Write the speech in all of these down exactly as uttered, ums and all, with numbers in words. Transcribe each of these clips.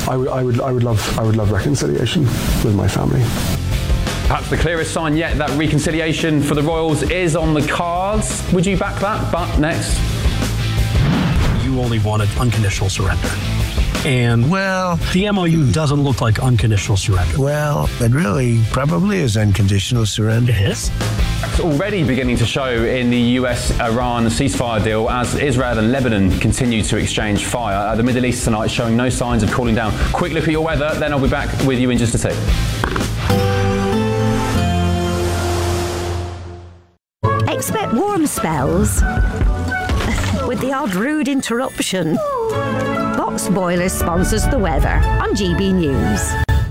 I would, I would, I would love, I would love reconciliation with my family. Perhaps the clearest sign yet that reconciliation for the Royals is on the cards. Would you back that? But next. You only wanted unconditional surrender. And, well, the M O U doesn't look like unconditional surrender. Well, it really probably is unconditional surrender. It is? It's already beginning to show in the U S Iran ceasefire deal as Israel and Lebanon continue to exchange fire. Uh, the Middle East tonight showing no signs of cooling down. Quick look at your weather, then I'll be back with you in just a sec. Expect warm spells with the odd rude interruption. Box Boilers sponsors the weather on G B News.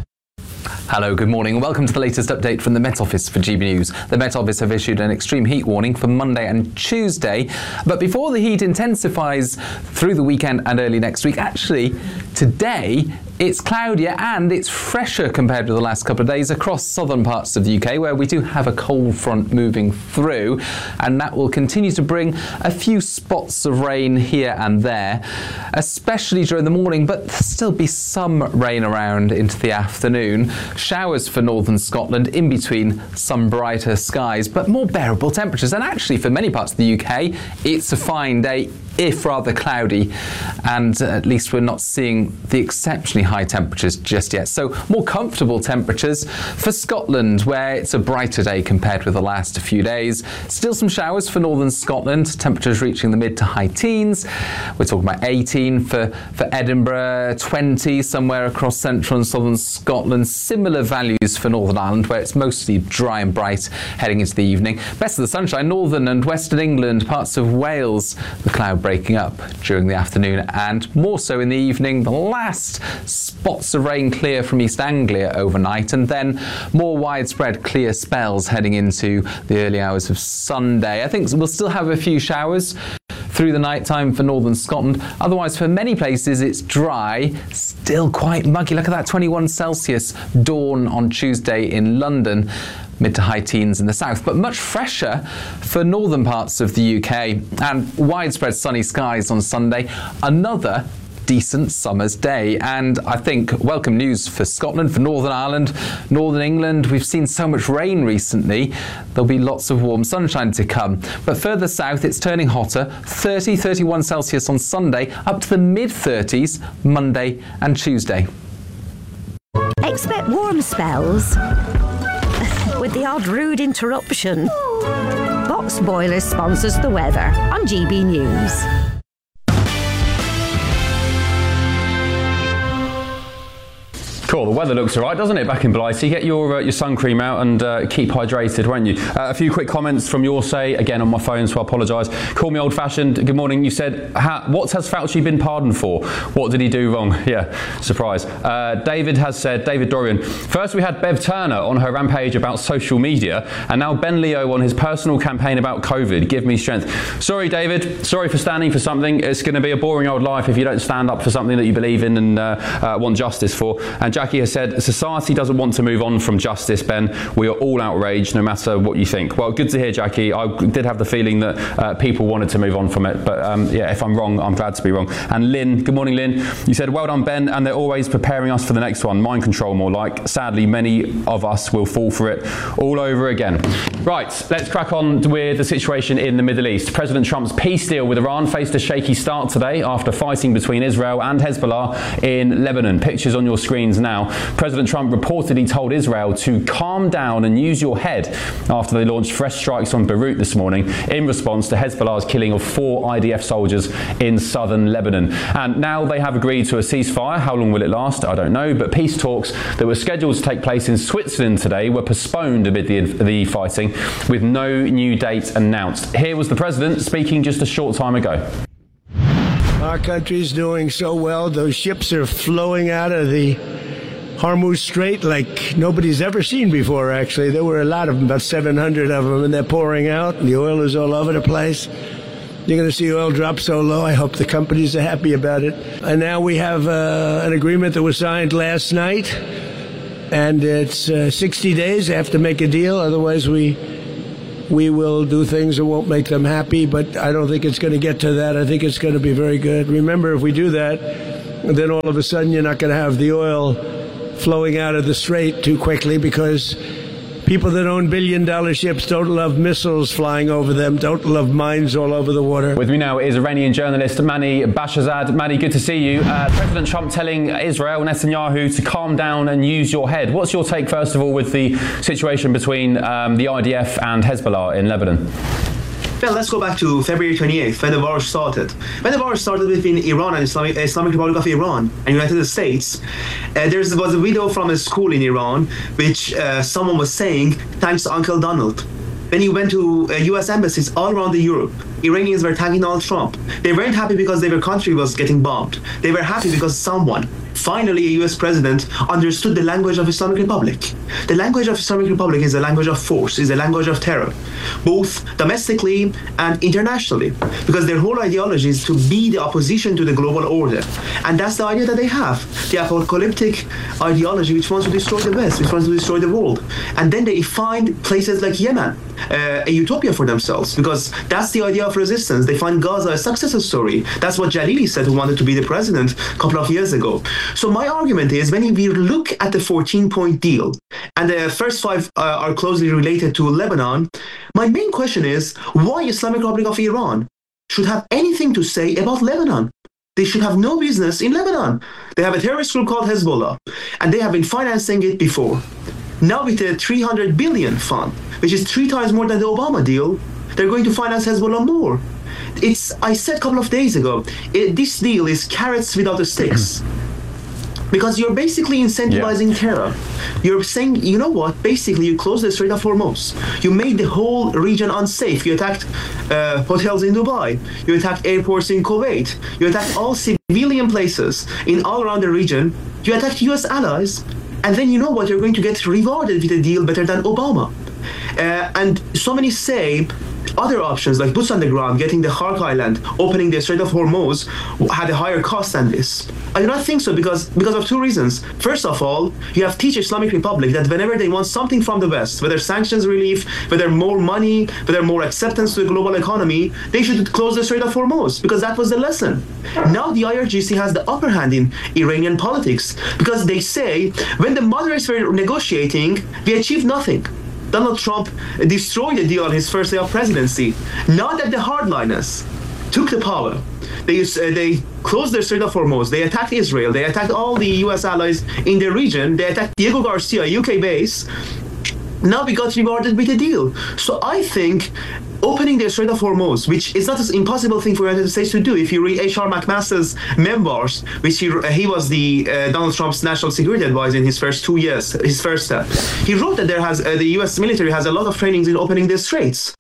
Hello, good morning. Welcome to the latest update from the Met Office for G B News. The Met Office have issued an extreme heat warning for Monday and Tuesday. But before the heat intensifies through the weekend and early next week, actually, today, it's cloudier and it's fresher compared with the last couple of days across southern parts of the U K, where we do have a cold front moving through, and that will continue to bring a few spots of rain here and there, especially during the morning, but there'll still be some rain around into the afternoon. Showers for northern Scotland in between some brighter skies, but more bearable temperatures. And actually, for many parts of the U K, it's a fine day, if rather cloudy, and at least we're not seeing the exceptionally high temperatures just yet. So more comfortable temperatures for Scotland, where it's a brighter day compared with the last few days. Still some showers for northern Scotland, temperatures reaching the mid to high teens. We're talking about eighteen for, for Edinburgh, twenty somewhere across central and southern Scotland. Similar values for Northern Ireland, where it's mostly dry and bright heading into the evening. Best of the sunshine, northern and western England, parts of Wales, the cloud breaking up during the afternoon and more so in the evening. The last spots of rain clear from East Anglia overnight, and then more widespread clear spells heading into the early hours of Sunday. I think we'll still have a few showers through the night time for northern Scotland. Otherwise, for many places, it's dry, still quite muggy. Look at that, twenty-one Celsius dawn on Tuesday in London. Mid to high teens in the south, but much fresher for northern parts of the U K, and widespread sunny skies on Sunday. Another decent summer's day, and I think welcome news for Scotland, for Northern Ireland, Northern England. We've seen so much rain recently. There'll be lots of warm sunshine to come, but further south it's turning hotter. thirty, thirty-one Celsius on Sunday, up to the mid thirties Monday and Tuesday. Expect warm spells with the odd rude interruption. Box Boilers sponsors the weather on G B News. Cool, the weather looks all right, doesn't it, back in Blighty? Get your uh, your sun cream out and uh, keep hydrated, won't you? Uh, a few quick comments from your say, again on my phone, so I apologise. Call me old-fashioned. Good morning. You said, what has Fauci been pardoned for? What did he do wrong? Yeah, surprise. Uh, David has said, David Dorian, first we had Bev Turner on her rampage about social media, and now Ben Leo on his personal campaign about COVID. Give me strength. Sorry, David. Sorry for standing for something. It's going to be a boring old life if you don't stand up for something that you believe in and uh, uh, want justice for. And Jack Jackie has said, society doesn't want to move on from justice, Ben. We are all outraged, no matter what you think. Well, good to hear, Jackie. I did have the feeling that uh, people wanted to move on from it. But um, yeah, if I'm wrong, I'm glad to be wrong. And Lynn, good morning, Lynn. You said, well done, Ben. And they're always preparing us for the next one. Mind control, more like. Sadly, many of us will fall for it all over again. Right, let's crack on with the situation in the Middle East. President Trump's peace deal with Iran faced a shaky start today after fighting between Israel and Hezbollah in Lebanon. Pictures on your screens now. President Trump reportedly told Israel to calm down and use your head after they launched fresh strikes on Beirut this morning in response to Hezbollah's killing of four I D F soldiers in southern Lebanon. And now they have agreed to a ceasefire. How long will it last? I don't know. But peace talks that were scheduled to take place in Switzerland today were postponed amid the, the fighting, with no new date announced. Here was the president speaking just a short time ago. Our country's doing so well. Those ships are flowing out of the Hormuz Strait like nobody's ever seen before, actually. There were a lot of them, about seven hundred of them, and they're pouring out, and the oil is all over the place. You're going to see oil drop so low. I hope the companies are happy about it. And now we have uh, an agreement that was signed last night, and it's uh, sixty days. They have to make a deal, otherwise we we will do things that won't make them happy, but I don't think it's going to get to that. I think it's going to be very good. Remember, if we do that, then all of a sudden you're not going to have the oil flowing out of the strait too quickly, because people that own billion-dollar ships don't love missiles flying over them, don't love mines all over the water. With me now is Iranian journalist Mani Bashazad. Mani, good to see you. Uh, President Trump telling Israel, Netanyahu, to calm down and use your head. What's your take, first of all, with the situation between um, the I D F and Hezbollah in Lebanon? Well, let's go back to February twenty-eighth, when the war started. When the war started between Iran and Islamic, Islamic Republic of Iran and United States, uh, there was a video from a school in Iran which uh, someone was saying, "Thanks, Uncle Donald." When he went to uh, U S embassies all around the Europe, Iranians were tagging Donald Trump. They weren't happy because their country was getting bombed. They were happy because someone, finally a U S president, understood the language of Islamic Republic. The language of Islamic Republic is a language of force, is a language of terror, both domestically and internationally, because their whole ideology is to be the opposition to the global order. And that's the idea that they have, the apocalyptic ideology which wants to destroy the West, which wants to destroy the world. And then they find places like Yemen, uh, a utopia for themselves, because that's the idea of resistance. They find Gaza a success story. That's what Jalili said, who wanted to be the president a couple of years ago. So my argument is, when we look at the fourteen-point deal, and the first five uh, are closely related to Lebanon, my main question is, why Islamic Republic of Iran should have anything to say about Lebanon? They should have no business in Lebanon. They have a terrorist group called Hezbollah, and they have been financing it before. Now with a three hundred billion fund, which is three times more than the Obama deal, they're going to finance Hezbollah more. It's, I said a couple of days ago, it, this deal is carrots without the sticks. Because you're basically incentivizing yeah. terror. You're saying, you know what, basically you closed the Strait of Hormuz. You made the whole region unsafe. You attacked uh, hotels in Dubai. You attacked airports in Kuwait. You attacked all civilian places in all around the region. You attacked U S allies. And then you know what, you're going to get rewarded with a deal better than Obama. Uh, and so many say other options, like boots on the ground, getting the Khark Island, opening the Strait of Hormuz, had a higher cost than this. I do not think so, because because of two reasons. First of all, you have teach Islamic Republic that whenever they want something from the West, whether sanctions relief, whether more money, whether more acceptance to the global economy, they should close the Strait of Hormuz, because that was the lesson. Now the I R G C has the upper hand in Iranian politics, because they say, when the moderates were negotiating, we achieved nothing. Donald Trump destroyed the deal on his first day of presidency. Now that the hardliners took the power, they uh, they closed the Strait of Hormuz, they attacked Israel, they attacked all the U S allies in the region, they attacked Diego Garcia, U K base. Now we got rewarded with a deal. So I think opening the Strait of Hormuz, which is not an impossible thing for the United States to do. If you read H R McMaster's memoirs, which he, uh, he was the uh, Donald Trump's national security advisor in his first two years, his first term, he wrote that there has uh, the U S military has a lot of trainings in opening the straits.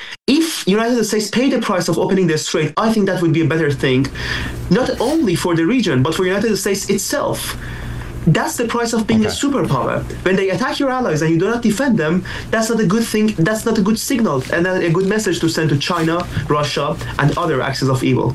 If United States pay the price of opening the strait, I think that would be a better thing, not only for the region, but for United States itself. That's the price of being okay. a superpower. When they attack your allies and you do not defend them, that's not a good thing, that's not a good signal and a good message to send to China, Russia, and other axes of evil.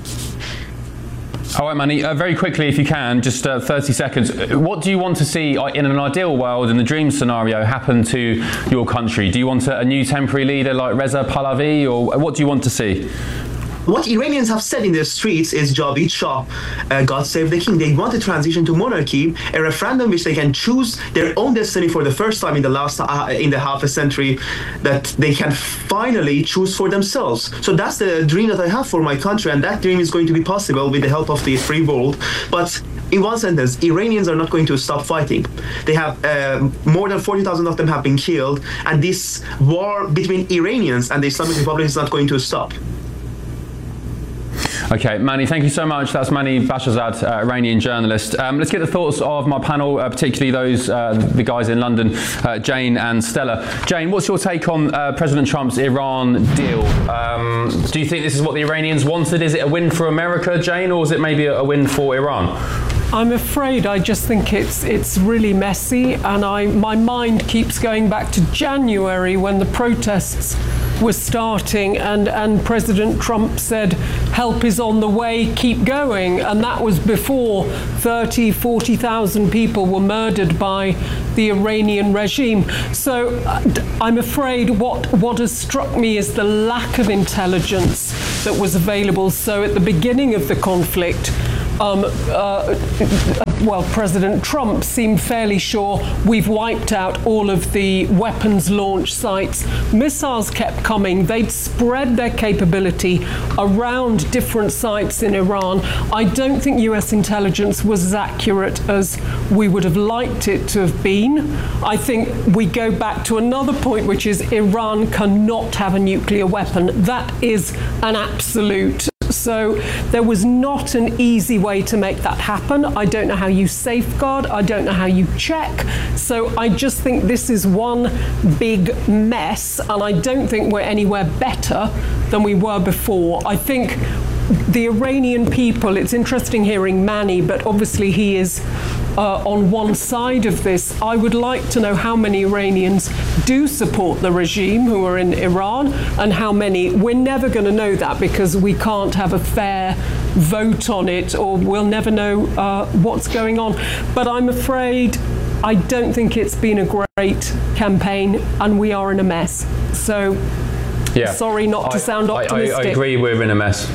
All right, Mani, uh, very quickly, if you can, just uh, thirty seconds. What do you want to see uh, in an ideal world, in the dream scenario, happen to your country? Do you want a, a new temporary leader like Reza Pahlavi, or what do you want to see? What Iranians have said in the streets is Javid Shah, uh, God save the king. They want to transition to monarchy, a referendum which they can choose their own destiny for the first time in the last uh, in the half a century, that they can finally choose for themselves. So that's the dream that I have for my country, and that dream is going to be possible with the help of the free world. But in one sentence, Iranians are not going to stop fighting. They have uh, more than forty thousand of them have been killed, and this war between Iranians and the Islamic Republic is not going to stop. Okay, Mani, thank you so much. That's Mani Bashazad, uh, Iranian journalist. Um, let's get the thoughts of my panel, uh, particularly those, uh, the guys in London, uh, Jane and Stella. Jane, what's your take on uh, President Trump's Iran deal? Um, do you think this is what the Iranians wanted? Is it a win for America, Jane, or is it maybe a, a win for Iran? I'm afraid I just think it's it's really messy, and I my mind keeps going back to January when the protests were starting, and, and President Trump said, help is on the way, keep going. And that was before thirty, forty thousand people were murdered by the Iranian regime. So uh, I'm afraid what, what has struck me is the lack of intelligence that was available. So at the beginning of the conflict, um, uh, well, President Trump seemed fairly sure we've wiped out all of the weapons launch sites. Missiles kept coming. They'd spread their capability around different sites in Iran. I don't think U S intelligence was as accurate as we would have liked it to have been. I think we go back to another point, which is Iran cannot have a nuclear weapon. That is an absolute. So there was not an easy way to make that happen. I don't know how you safeguard. I don't know how you check. So I just think this is one big mess, and I don't think we're anywhere better than we were before. I think the Iranian people, it's interesting hearing Mani, but obviously he is uh, on one side of this. I would like to know how many Iranians do support the regime who are in Iran, and how many. We're never going to know that because we can't have a fair vote on it, or we'll never know uh, what's going on. But I'm afraid I don't think it's been a great campaign, and we are in a mess. So yeah. Sorry not to I, sound optimistic. I, I, I agree we're in a mess.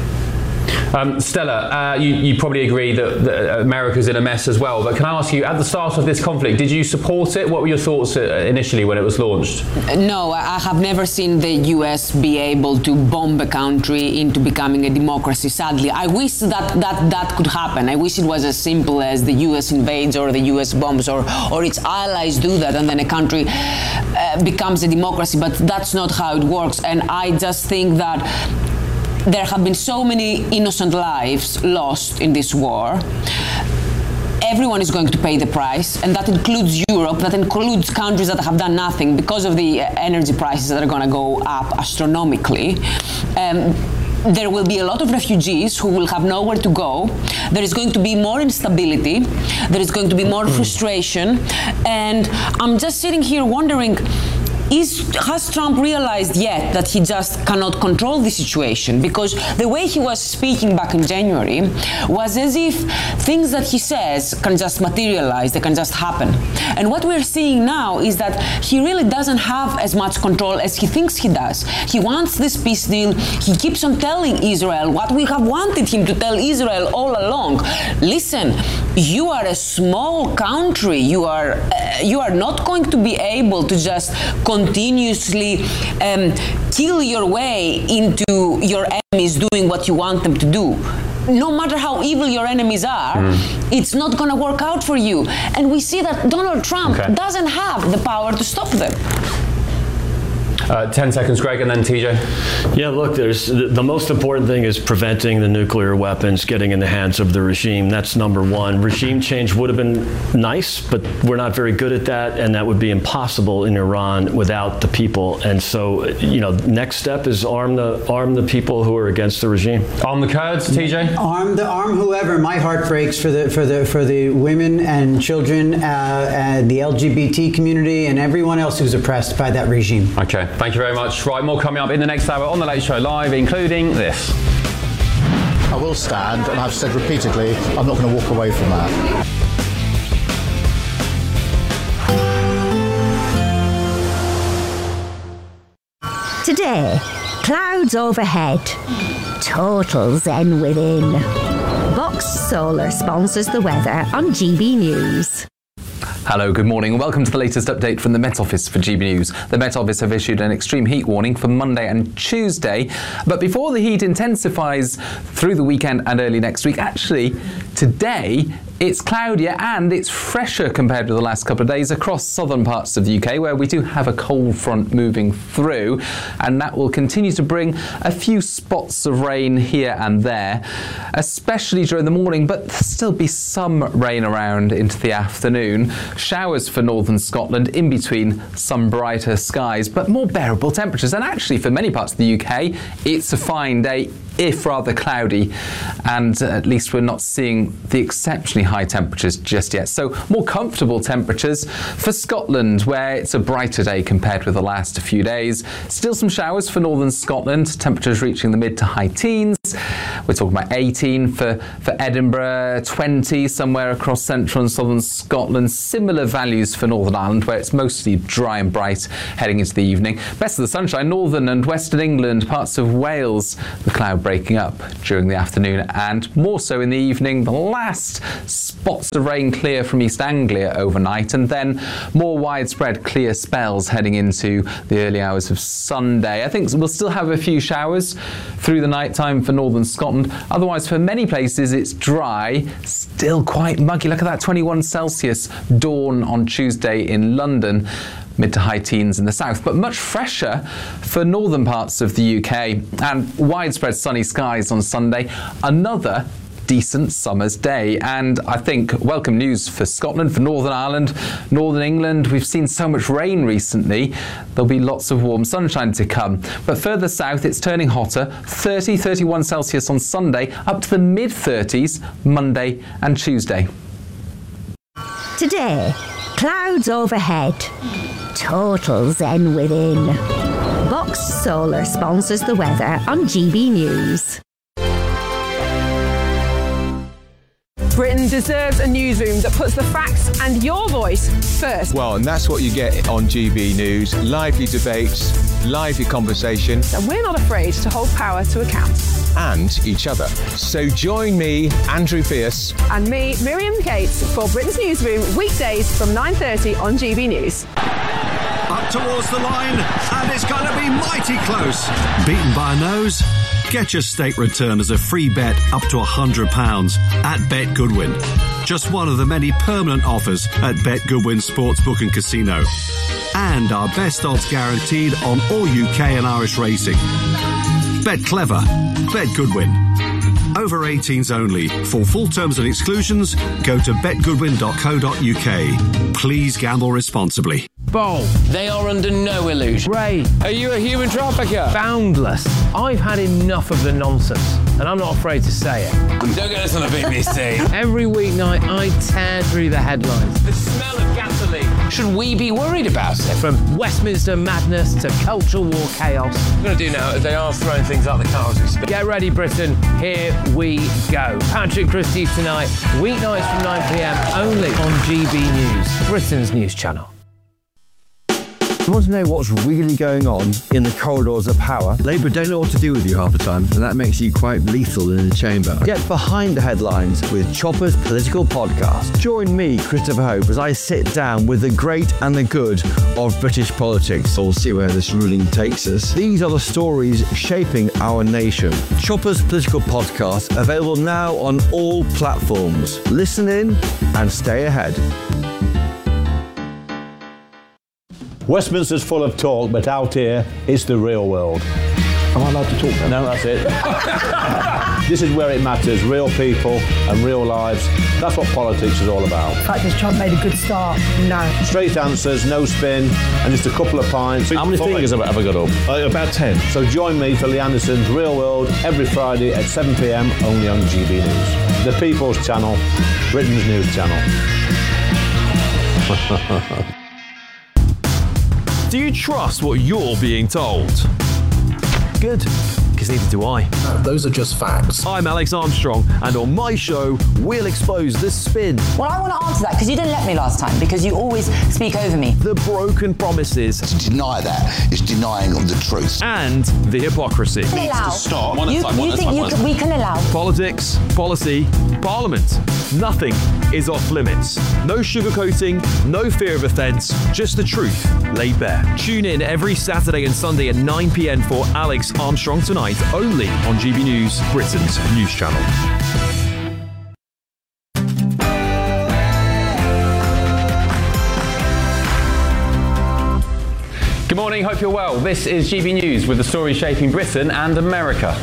Um, Stella, uh, you, you probably agree that, that America's in a mess as well, but can I ask you, at the start of this conflict, did you support it? What were your thoughts initially when it was launched? No, I have never seen the U S be able to bomb a country into becoming a democracy, sadly. I wish that that, that could happen. I wish it was as simple as the U S invades or the U S bombs, or, or its allies do that and then a country uh, becomes a democracy, but that's not how it works. And I just think that there have been so many innocent lives lost in this war. Everyone is going to pay the price, and that includes Europe, that includes countries that have done nothing because of the energy prices that are going to go up astronomically. Um, There will be a lot of refugees who will have nowhere to go. There is going to be more instability. There is going to be more frustration. And I'm just sitting here wondering, Is, has Trump realized yet that he just cannot control the situation? Because the way he was speaking back in January was as if things that he says can just materialize, they can just happen. And what we're seeing now is that he really doesn't have as much control as he thinks he does. He wants this peace deal. He keeps on telling Israel what we have wanted him to tell Israel all along. Listen, you are a small country. You are, uh, you are not going to be able to just continuously um, kill your way into your enemies doing what you want them to do. No matter how evil your enemies are, mm. it's not going to work out for you. And we see that Donald Trump okay. doesn't have the power to stop them. Uh, ten seconds, Greg, and then T J. Yeah, look, there's the, the most important thing is preventing the nuclear weapons getting in the hands of the regime. That's number one. Regime change would have been nice, but we're not very good at that, and that would be impossible in Iran without the people. And so, you know, next step is arm the arm the people who are against the regime. Arm the Kurds, T J. Arm the arm whoever. My heart breaks for the for the for the women and children, uh, and the L G B T community, and everyone else who's oppressed by that regime. Okay. Thank you very much. Right, more coming up in the next hour on The Late Show Live, including this. I will stand, and I've said repeatedly, I'm not going to walk away from that. Today, clouds overhead, total zen within. Vox Solar sponsors the weather on G B News. Hello, good morning and welcome to the latest update from the Met Office for G B News. The Met Office have issued an extreme heat warning for Monday and Tuesday, but before the heat intensifies through the weekend and early next week, actually today it's cloudier and it's fresher compared to the last couple of days across southern parts of the U K, where we do have a cold front moving through, and that will continue to bring a few spots of rain here and there, especially during the morning, but there'll still be some rain around into the afternoon. Showers for northern Scotland in between some brighter skies, but more bearable temperatures. And actually for many parts of the U K, it's a fine day, if rather cloudy, and at least we're not seeing the exceptionally high temperatures just yet. So more comfortable temperatures for Scotland, where it's a brighter day compared with the last few days. Still some showers for northern Scotland, temperatures reaching the mid to high teens. We're talking about eighteen for, for Edinburgh, twenty somewhere across central and southern Scotland. Similar values for Northern Ireland, where it's mostly dry and bright heading into the evening. Best of the sunshine, northern and western England, parts of Wales, the cloud breaking up during the afternoon and more so in the evening. The last spots of rain clear from East Anglia overnight, and then more widespread clear spells heading into the early hours of Sunday. I think we'll still have a few showers through the night time for northern Scotland. Otherwise, for many places, it's dry, still quite muggy. Look at that, twenty-one Celsius dawn on Tuesday in London. Mid to high teens in the south, but much fresher for northern parts of the U K, and widespread sunny skies on Sunday. Another decent summer's day, and I think welcome news for Scotland, for Northern Ireland, Northern England. We've seen so much rain recently. There'll be lots of warm sunshine to come, but further south it's turning hotter. thirty, thirty-one Celsius on Sunday, up to the mid thirties Monday and Tuesday. Today, clouds overhead, total zen within. Box Solar sponsors the weather on G B News. Britain deserves a newsroom that puts the facts and your voice first. Well, and that's what you get on G B News. Lively debates, lively conversation. And we're not afraid to hold power to account. And each other. So join me, Andrew Pierce. And me, Miriam Cates, for Britain's Newsroom, weekdays from nine thirty on G B News. Up towards the line, and it's going to be mighty close. Beaten by a nose? Get your stake return as a free bet up to one hundred pounds at Bet Goodwin. Just one of the many permanent offers at Bet Goodwin Sportsbook and Casino. And our best odds guaranteed on all U K and Irish racing. Bet clever. Bet Goodwin. Over eighteens only. For full terms and exclusions, go to bet goodwin dot co dot U K. Please gamble responsibly. Bowl. They are under no illusion. Ray. Are you a human trafficker? Boundless. I've had enough of the nonsense, and I'm not afraid to say it. Don't get this on the B B C. Every weeknight, I tear through the headlines. The smell of gasoline. Should we be worried about it? From Westminster madness to cultural war chaos. What I'm going to do now is they are throwing things out the car as we speak. Get ready, Britain. Here we go. Patrick Christie tonight, weeknights from nine p m, only on G B News, Britain's news channel. You want to know what's really going on in the corridors of power? Labour don't know what to do with you half the time, and that makes you quite lethal in the chamber. Get behind the headlines with Chopper's Political Podcast. Join me, Christopher Hope, as I sit down with the great and the good of British politics. We'll see where this ruling takes us. These are the stories shaping our nation. Chopper's Political Podcast, available now on all platforms. Listen in and stay ahead. Westminster's full of talk, but out here, it's the real world. Am I allowed to talk then? No, that's it. This is where it matters, real people and real lives. That's what politics is all about. In fact, has Trump made a good start? No. Straight answers, no spin, and just a couple of pints. How many fingers have I ever got up? Uh, about ten. So join me for Lee Anderson's Real World every Friday at seven p m, only on G B News. The People's Channel, Britain's news channel. Do you trust what you're being told? Good, because neither do I. No, those are just facts. I'm Alex Armstrong, and on my show, we'll expose the spin. Well, I want to answer that, because you didn't let me last time, because you always speak over me. The broken promises. To deny that is denying the truth. And the hypocrisy. We can allow. Stop. You, you think you can, we can allow. Politics, policy, parliament. Nothing is off limits. No sugarcoating, no fear of offence, just the truth laid bare. Tune in every Saturday and Sunday at nine p m for Alex Armstrong Tonight, only on G B News, Britain's news channel. Good morning, hope you're well. This is G B News with the stories shaping Britain and America.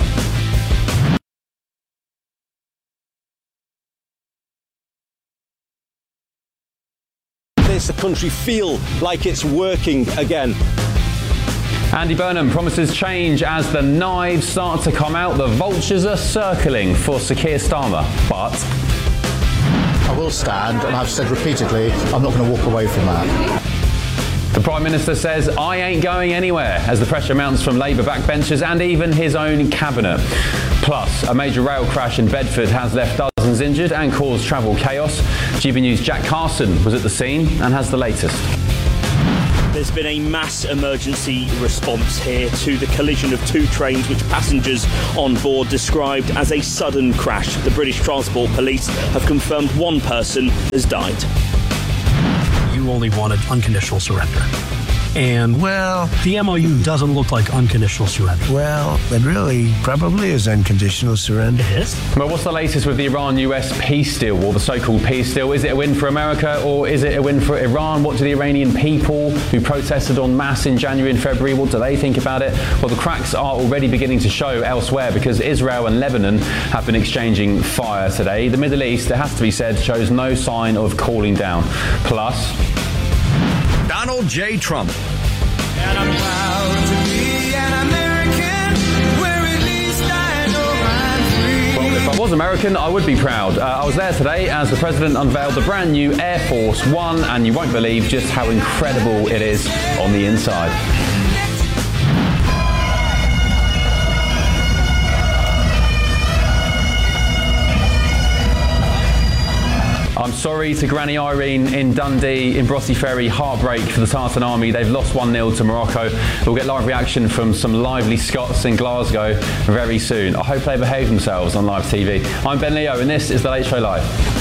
The country feel like it's working again. Andy Burnham promises change as the knives start to come out. The vultures are circling for Sir Keir Starmer, but I will stand, and I've said repeatedly, I'm not going to walk away from that. The The Prime Minister says, I ain't going anywhere, as the pressure mounts from Labour backbenchers and even his own cabinet. Plus, a major rail crash in Bedford has left dozens injured and caused travel chaos. G B News' Jack Carson was at the scene and has the latest. There's been a mass emergency response here to the collision of two trains which passengers on board described as a sudden crash. The British Transport Police have confirmed one person has died. You only wanted unconditional surrender. And, well, the M O U doesn't look like unconditional surrender. Well, it really probably is unconditional surrender. It is? Well, what's the latest with the Iran-U S peace deal, or the so-called peace deal? Is it a win for America, or is it a win for Iran? What do the Iranian people who protested en masse in January and February, what do they think about it? Well, the cracks are already beginning to show elsewhere, because Israel and Lebanon have been exchanging fire today. The Middle East, it has to be said, shows no sign of cooling down. Plus, Donald J. Trump. And I'm proud to be an American, where at least I know I'm free. Well, if I was American, I would be proud. Uh, I was there today as the President unveiled the brand new Air Force One, and you won't believe just how incredible it is on the inside. I'm sorry to Granny Irene in Dundee, in Brotty Ferry. Heartbreak for the Tartan Army. They've lost one nil to Morocco. We'll get live reaction from some lively Scots in Glasgow very soon. I hope they behave themselves on live T V. I'm Ben Leo and this is The Late Show Live.